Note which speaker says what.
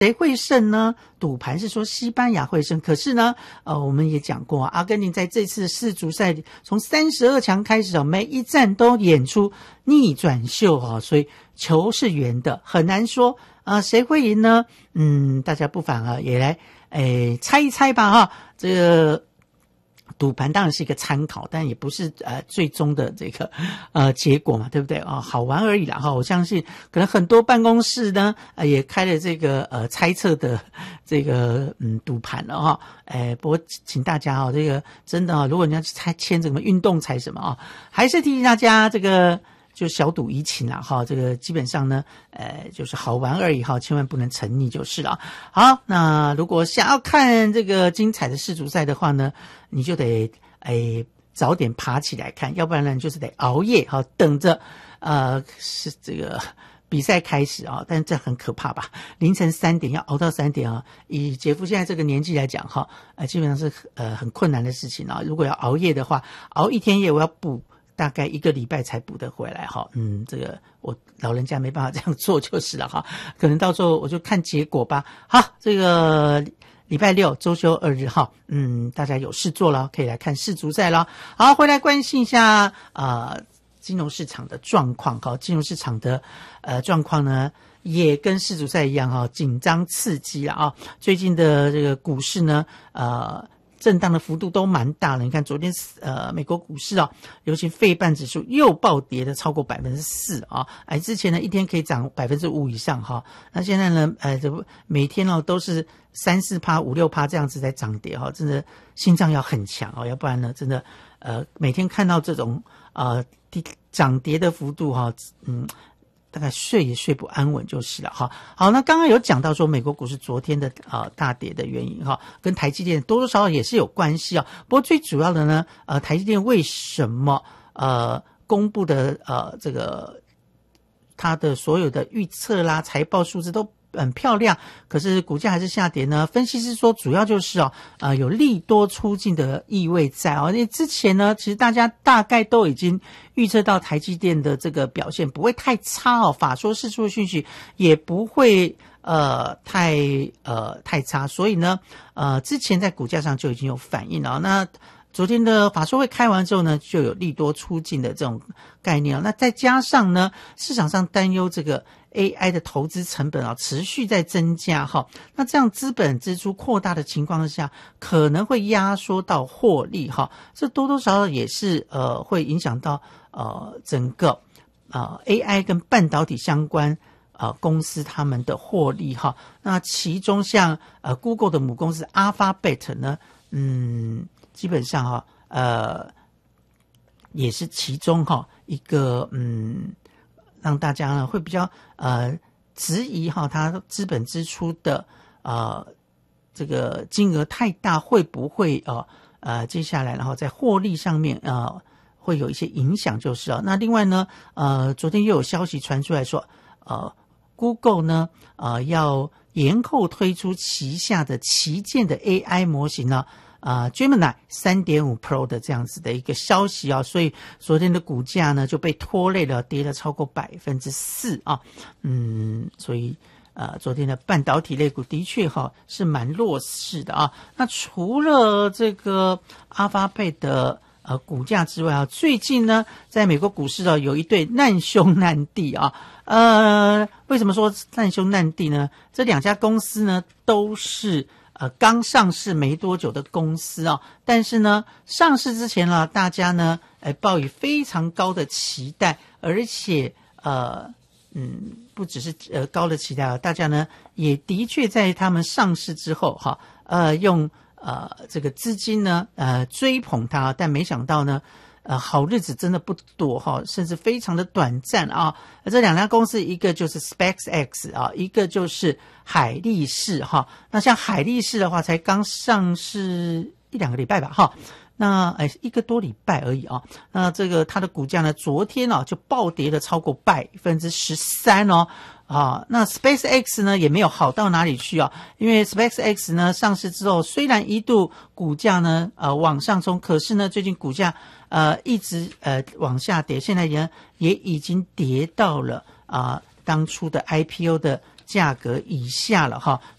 Speaker 1: 谁会胜呢？赌盘是说西班牙会胜，可是呢，我们也讲过阿根廷在这次世足赛从32强开始每一战都演出逆转秀所以球是圆的，很难说谁会赢呢？大家不妨也来猜一猜吧这个赌盘当然是一个参考，但也不是最终的这个结果嘛，对不对好玩而已啦我相信可能很多办公室呢也开了这个猜测的这个赌盘了不过请大家这个真的如果你要去签这个运动彩什么还是提醒大家这个就小赌怡情啦这个基本上呢就是好玩而已千万不能沉溺就是了。好，那如果想要看这个精彩的世足赛的话呢，你就得早点爬起来看，要不然呢就是得熬夜等着是这个比赛开始但是这很可怕吧，凌晨3点要熬到3点以杰夫现在这个年纪来讲基本上是很困难的事情如果要熬夜的话，熬一天夜我要补大概1个礼拜才补得回来这个我老人家没办法这样做就是了可能到时候我就看结果吧。好，这个礼拜6周休2日大家有事做了可以来看世足赛了。好，回来关心一下金融市场的状况金融市场的状况呢也跟世足赛一样紧张刺激了最近的这个股市呢震荡的幅度都蛮大了，你看昨天美国股市尤其费半指数又暴跌的超过 4% 之前呢一天可以涨 5% 以上那现在呢每天都是 3-4%、5-6% 这样子在涨跌真的心脏要很强要不然呢真的每天看到这种涨跌的幅度大概睡也睡不安稳就是了好，那刚刚有讲到说美国股市昨天的大跌的原因跟台积电多多少少也是有关系不过最主要的呢台积电为什么公布的这个它的所有的预测啦财报数字都很漂亮，可是股价还是下跌呢？分析师说主要就是有利多出尽的意味在因为之前呢其实大家大概都已经预测到台积电的这个表现不会太差法说释出的讯息也不会太差，所以呢之前在股价上就已经有反应了。那昨天的法说会开完之后呢，就有利多出尽的这种概念那再加上呢市场上担忧这个AI 的投资成本持续在增加那这样资本支出扩大的情况下可能会压缩到获利这多多少少也是会影响到整个AI 跟半导体相关公司他们的获利那其中像Google 的母公司 Alphabet 呢基本上也是其中一个让大家呢会比较质疑它资本支出的这个金额太大，会不会接下来然后在获利上面会有一些影响就是那另外呢昨天又有消息传出来说Google 呢要延后推出旗下的旗舰的 AI 模型呢Gemini 3.5 Pro 的这样子的一个消息所以昨天的股价呢就被拖累了，跌了超过 4% 所以昨天的半导体类股的确是蛮弱势的那除了这个Alphabet的股价之外最近呢在美国股市有一对难兄难弟为什么说难兄难弟呢？这两家公司呢都是刚上市没多久的公司但是呢上市之前大家呢抱以非常高的期待，而且不只是高的期待大家呢也的确在他们上市之后用这个资金呢追捧它，但没想到呢好日子真的不多甚至非常的短暂这两家公司一个就是 SpaceX 一个就是海力士那像海力士的话才刚上市1-2个礼拜吧那1个多礼拜而已那这个它的股价呢昨天就暴跌了超过 13% 那 SpaceX 呢也没有好到哪里去因为 SpaceX 呢上市之后虽然一度股价呢往上冲，可是呢最近股价一直往下跌，现在也已经跌到了当初的 IPO 的价格以下了哈。